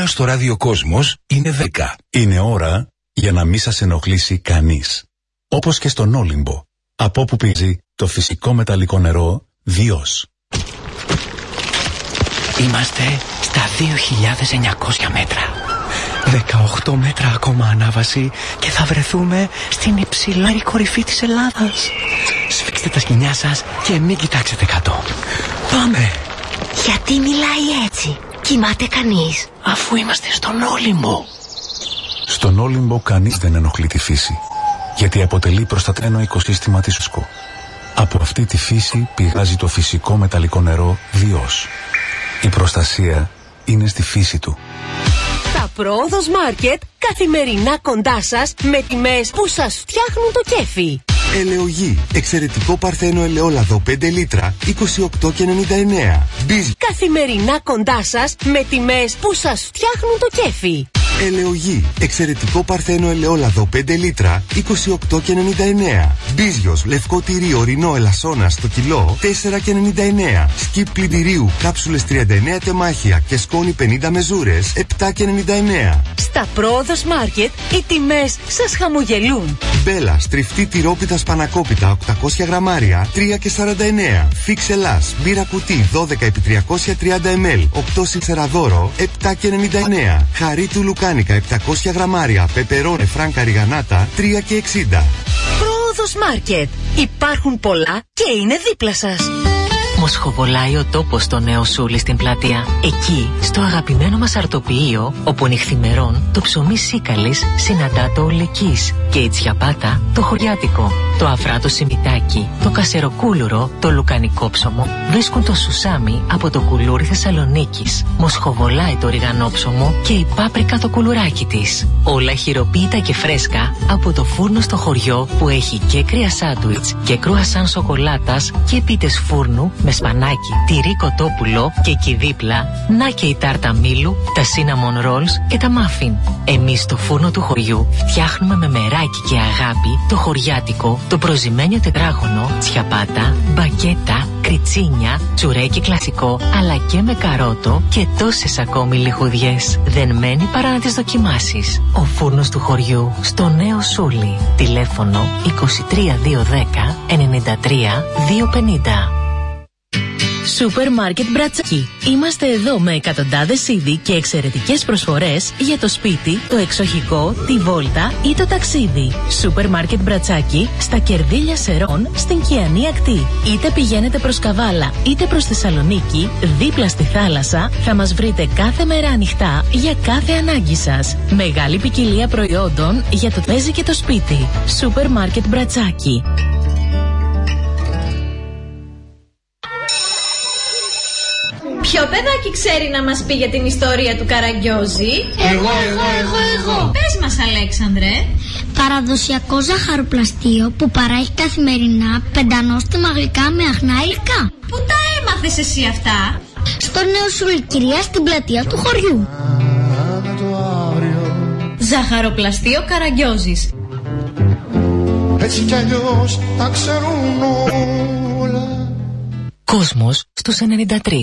νούμερο στο ραδιοκόσμος είναι 10. Είναι ώρα για να μην σας ενοχλήσει κανείς. Όπως και στον Όλυμπο, από όπου πίζει το φυσικό μεταλλικό νερό Διός. Είμαστε στα 2.900 μέτρα. 18 μέτρα ακόμα ανάβαση και θα βρεθούμε στην υψηλότερη κορυφή της Ελλάδας. Σφίξτε τα σκοινιά σας και μην κοιτάξετε κάτω. Πάμε! Γιατί μιλάει έτσι? Κοιμάται κανείς? Αφού είμαστε στον Όλυμπο. Στον Όλυμπο κανείς δεν ενοχλεί τη φύση, γιατί αποτελεί προστατευμένο οικοσύστημα της ΟΣΚΟ. Από αυτή τη φύση πηγάζει το φυσικό μεταλλικό νερό Διός. Η προστασία είναι στη φύση του. Τα Πρόοδος Μάρκετ καθημερινά κοντά σας με τιμές που σας φτιάχνουν το κέφι. Ελαιογή, εξαιρετικό παρθένο ελαιόλαδο 5 λίτρα, 28,99. Καθημερινά κοντά σας με τιμές που σας φτιάχνουν το κέφι. Ελαιογή, εξαιρετικό παρθένο ελαιόλαδο 5 λίτρα, 28,99. Μπίζιος, λευκό τυρί ορεινό ελασσόνα στο κιλό, 4,99. Σκιπ πλυντηρίου, κάψουλες 39 τεμάχια και σκόνη 50 μεζούρες, 7,99. Στα Πρόοδος Μάρκετ οι τιμές σας χαμογελούν. Μπέλα, στριφτή τυρόπιτα σπανακόπιτα 800 γραμμάρια, 3,49. Φίξ Ελλάς, μπύρα κουτί 12x330 ml, 8 σιραδόρο, 7,99. Χαρί του λουκάνικα 700 γραμμάρια, πεπερώνε φράνκα ριγανάτα, 3,60. Πρόοδος Μάρκετ. Υπάρχουν πολλά και είναι δίπλα σας. Μοσχοβολάει ο τόπος στο Νέο Σούλι στην πλατεία. Εκεί, στο αγαπημένο μας αρτοποιείο, όπου νυχθημερών το ψωμί σίκαλης συναντά το ολεκής και η τσιαπάτα το χωριάτικο. Το αφράτο σιμιτάκι, το κασεροκούλουρο, το λουκανικό ψωμο βρίσκουν το σουσάμι από το κουλούρι Θεσσαλονίκης. Μοσχοβολάει το ριγανόψωμο και η πάπρικα το κουλουράκι της. Όλα χειροποίητα και φρέσκα από το φούρνο στο χωριό που έχει και κρύα σάντουιτς και κρουασάν σοκολάτας και πίτες φούρνου με σπανάκι, τυρί κοτόπουλο και εκεί δίπλα να και η τάρτα μήλου, τα cinnamon rolls και τα muffin. Εμείς στο φούρνο του χωριού φτιάχνουμε με μεράκι και αγάπη το χωριάτικο, το προζυμένιο τετράγωνο, τσιαπάτα, μπακέτα, κριτσίνια, τσουρέκι κλασικό, αλλά και με καρότο και τόσες ακόμη λιχουδιές. Δεν μένει παρά να τις δοκιμάσεις. Ο φούρνος του χωριού στο Νέο Σούλι. Τηλέφωνο 23210 93 250. Σούπερ Μάρκετ Μπρατσάκι. Είμαστε εδώ με εκατοντάδες είδη και εξαιρετικές προσφορές για το σπίτι, το εξοχικό, τη βόλτα ή το ταξίδι. Σούπερ Μάρκετ Μπρατσάκι στα Κερδίλια Σερών στην Κιανή Ακτή. Είτε πηγαίνετε προς Καβάλα είτε προς Θεσσαλονίκη, δίπλα στη θάλασσα, θα μας βρείτε κάθε μέρα ανοιχτά για κάθε ανάγκη σας. Μεγάλη ποικιλία προϊόντων για το τραπέζι και το σπίτι. Σούπερ Μάρκετ Μπρατσάκι. Ποιο παιδάκι ξέρει να μας πει για την ιστορία του Καραγκιόζη? Εγώ. Πες μας, Αλέξανδρε. Παραδοσιακό ζαχαροπλαστείο που παράγει καθημερινά πεντανόστιμα γλυκά με αχνά υλικά. Πού τα έμαθες εσύ αυτά? Στο Νέο Σούλι, κυρία, στην πλατεία του χωριού. Ζαχαροπλαστείο Καραγκιόζης. Έτσι κι αλλιώς τα ξέρουν όλα. Κόσμος στους 93.